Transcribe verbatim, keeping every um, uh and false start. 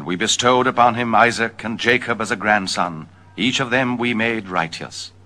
And we bestowed upon him Isaac and Jacob as a grandson. Each of them we made righteous.